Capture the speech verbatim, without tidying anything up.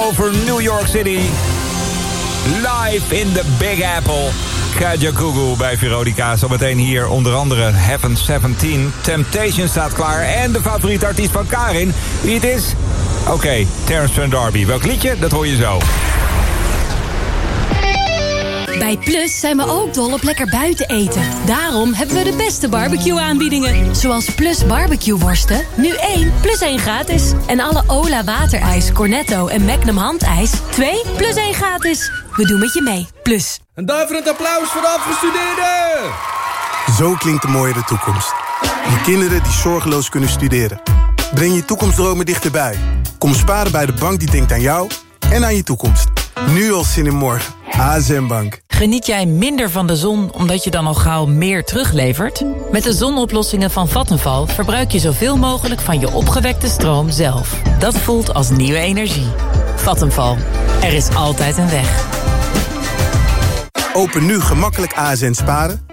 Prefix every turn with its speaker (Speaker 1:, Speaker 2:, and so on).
Speaker 1: over New York City. Live in the Big Apple. Kajagoogoo bij Veronica. Zometeen hier onder andere Heaven zeventien. Temptation staat klaar. En de favoriete artiest van Karin. Wie het is? Oké, okay, Terence Trent D'Arby. Welk liedje? Dat hoor je zo.
Speaker 2: Bij Plus zijn we ook dol op lekker buiten eten. Daarom hebben we de beste barbecue-aanbiedingen. Zoals Plus barbecue-worsten. Nu één plus één gratis. En alle Ola waterijs, Cornetto en Magnum handijs. twee plus één gratis. We doen met je mee. Plus.
Speaker 3: Een duiverend applaus voor de afgestudeerden!
Speaker 4: Zo klinkt de mooiere toekomst. Je kinderen die zorgeloos kunnen studeren. Breng je toekomstdromen dichterbij. Kom sparen bij de bank die denkt aan jou en aan je toekomst. Nu al zin in morgen. A S M Bank.
Speaker 5: Geniet jij minder van de zon omdat je dan al gauw meer teruglevert? Met de zonoplossingen van Vattenfall verbruik je zoveel mogelijk van je opgewekte stroom zelf. Dat voelt als nieuwe energie. Vattenfall. Er is altijd een weg.
Speaker 4: Open nu gemakkelijk A S N Sparen